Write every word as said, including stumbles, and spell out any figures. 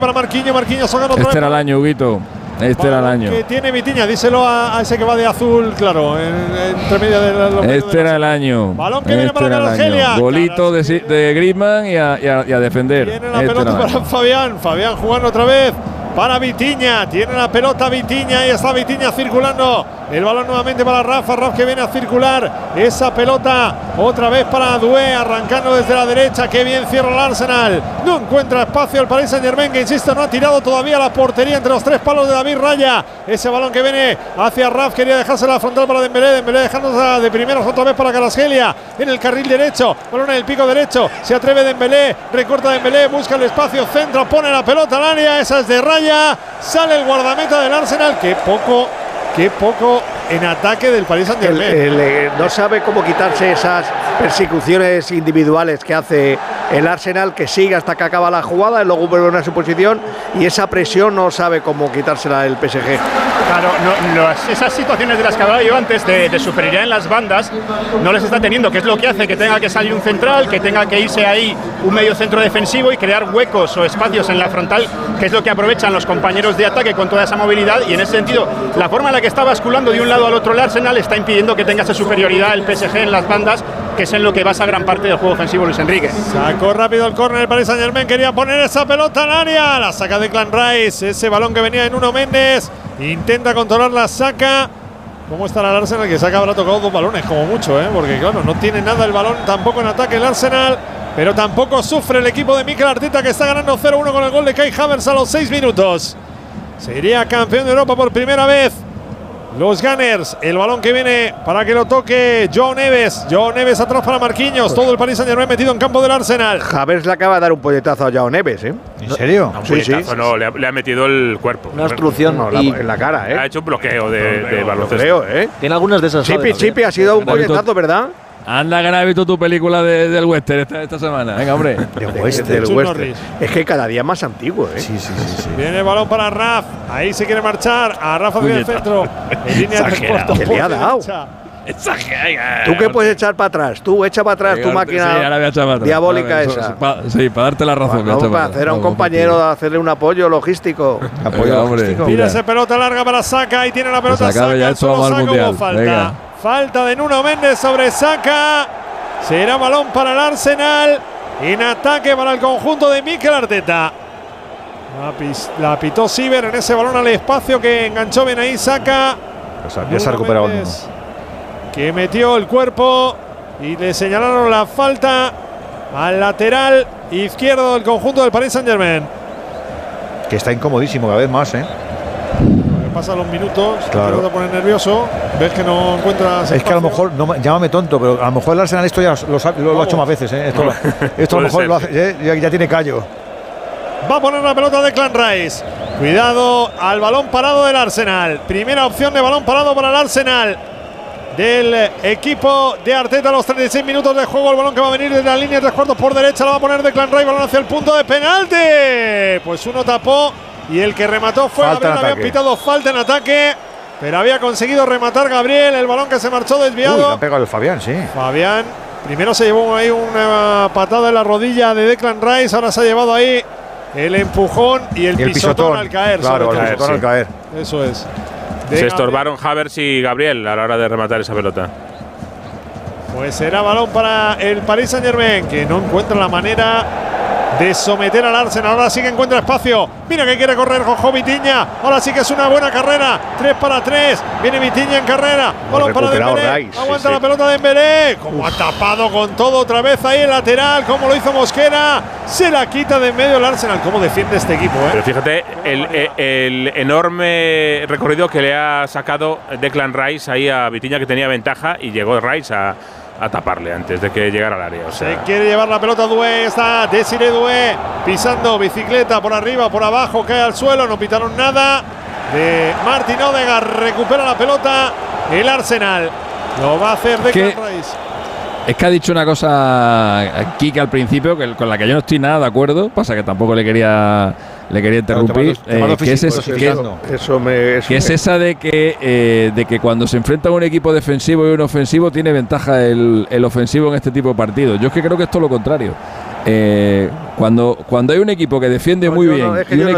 Para Marquinhos, Marquinhos Sogano. Este era el año, Huguito. Este era el año. Que tiene Vitinha, díselo a, a ese que va de azul, claro, en, entre medio de los. Este era el año. Balón que este viene para Carasgelia. Golito de, de Griezmann y a, y, a, y a defender. Tiene la este pelota para Fabián. Fabián jugando otra vez para Vitinha. Tiene la pelota Vitinha y está Vitinha circulando. El balón nuevamente para Rafa. Rafa que viene a circular esa pelota otra vez para Doué, arrancando desde la derecha. Qué bien cierra el Arsenal. No encuentra espacio el Paris Saint-Germain, que insisto, no ha tirado todavía la portería entre los tres palos de David Raya. Ese balón que viene hacia Rafa, quería dejarse la frontal para Dembélé. Dembélé dejándose de primeros otra vez para Carasgelia en el carril derecho. Balón en el pico derecho. Se atreve Dembélé, recorta Dembélé, busca el espacio, centra, pone la pelota al área. Esa es de Raya. Sale el guardameta del Arsenal. Qué poco. Qué poco en ataque del Paris Saint-Germain. El, el, eh, no sabe cómo quitarse esas persecuciones individuales que hace el Arsenal, que sigue hasta que acaba la jugada y luego vuelve a su posición, y esa presión no sabe cómo quitársela el P S G. Claro, no, no, esas situaciones de las que hablaba yo antes de, de superioridad en las bandas no les está teniendo, que es lo que hace que tenga que salir un central, que tenga que irse ahí un medio centro defensivo y crear huecos o espacios en la frontal, que es lo que aprovechan los compañeros de ataque con toda esa movilidad, y en ese sentido la forma en la que está basculando de un lado al otro el Arsenal está impidiendo que tenga esa superioridad el P S G en las bandas, que es en lo que basa gran parte del juego ofensivo Luis Enrique. Sacó rápido el córner el Paris Saint-Germain, quería poner esa pelota al área, la saca Declan Rice, ese balón que venía de Nuno Méndez, intenta controlar la saca. ¿Cómo estará el Arsenal? Que saca habrá tocado dos balones como mucho, ¿eh? Porque claro, no tiene nada el balón tampoco en ataque el Arsenal, pero tampoco sufre el equipo de Mikel Arteta, que está ganando cero uno con el gol de Kai Havertz a los seis minutos. Sería campeón de Europa por primera vez los Gunners. El balón que viene para que lo toque Joao Neves. Joao Neves atrás para Marquinhos. Todo el Paris Saint-Germain metido en campo del Arsenal. Havertz le acaba de dar un puñetazo a Joao Neves, ¿eh? ¿En serio? No, un sí, sí. no, le ha, le ha metido el cuerpo. Una obstrucción no, y la, en la cara, ¿eh? Ha hecho un bloqueo de, de baloncesto. Creo, ¿eh? Tiene algunas de esas. Chipi, Chipi, ha sido un puñetazo, ¿verdad? Anda, que no has visto tu película de, del western esta, esta semana. Venga, hombre. De western, del western. Es que cada día más antiguo, ¿eh? Sí, sí, sí, sí. Viene el balón para Raf. Ahí se quiere marchar. A Rafa hacia el centro. En línea de cuarto. ¿Qué le ha dado? Tú que puedes echar para atrás. Tú echa para atrás tu máquina sí, ahora voy a echar para atrás. diabólica ahora, esa. Eso, pa, sí, para darte la razón. Bueno, para, para hacer a un compañero, atrás. Hacerle un apoyo logístico. Apoyo Venga, logístico. Tira esa pelota larga para Saka. Y tiene la pelota pues Saka. Ya esto vamos al mundial. Falta. Venga. Falta de Nuno Méndez sobre Saka. Será balón para el Arsenal. En ataque para el conjunto de Mikel Arteta. La, la pitó Siver en ese balón al espacio que enganchó bien ahí Saka. Pues ya se ha recuperado el mundo. Que metió el cuerpo y le señalaron la falta al lateral izquierdo del conjunto del Paris Saint-Germain. Que está incomodísimo cada vez más, ¿eh? Pasan los minutos, claro. Te pones nervioso, ves que no encuentras espacio. Es que a lo mejor, no, llámame tonto, pero a lo mejor el Arsenal esto ya lo, lo, lo ha hecho más veces, ¿eh? Esto, esto a lo mejor ser, lo hace, ¿eh? ya, ya tiene callo. Va a poner la pelota de Declan Rice. Cuidado al balón parado del Arsenal. Primera opción de balón parado para el Arsenal del equipo de Arteta a los treinta y seis minutos de juego. El balón que va a venir desde la línea de tres cuartos por derecha. Lo va a poner Declan Rice, balón hacia el punto de penalti. Pues uno tapó y el que remató fue falta Gabriel. Habían pitado falta en ataque, pero había conseguido rematar Gabriel. El balón que se marchó desviado. Uy, le ha pegado el Fabián, sí. Fabián primero se llevó ahí una patada en la rodilla de Declan Rice. Ahora se ha llevado ahí el empujón y el, y el pisotón, pisotón al caer. Claro, el caer, pisotón sí. al caer. Eso es. De se estorbaron Havertz y Gabriel a la hora de rematar esa pelota. Pues será balón para el Paris Saint-Germain, que no encuentra la manera de someter al Arsenal. Ahora sí que encuentra espacio. Mira que quiere correr Jojo Vitinha. Ahora sí que es una buena carrera. tres para tres. Viene Vitinha en carrera. Balón para Dembélé. Rice, Aguanta sí, la sí. pelota de Dembélé. Como ha tapado con todo otra vez ahí el lateral. Como lo hizo Mosquera. Se la quita de en medio el Arsenal. ¿Cómo defiende este equipo? Eh? Pero fíjate el, el, el enorme recorrido que le ha sacado Declan Rice ahí a Vitinha, que tenía ventaja, y llegó Rice a a taparle antes de que llegara al área. O sea. Se quiere llevar la pelota Doué, está Desiré Doué pisando bicicleta por arriba, por abajo, cae al suelo, no pitaron nada. De Martin Odegaard recupera la pelota el Arsenal. Lo va a hacer Declan Rice. Es que ha dicho una cosa aquí que al principio, que con la que yo no estoy nada de acuerdo, pasa que tampoco le quería le quería interrumpir, no, te mando, te mando eh, que, es, es, que, eso me, eso que me. es esa de que eh, de que cuando se enfrenta a un equipo defensivo y un ofensivo tiene ventaja el, el ofensivo en este tipo de partidos. Yo es que creo que es todo lo contrario. Eh, cuando, cuando hay un equipo que defiende no, muy bien no, es que y un equipo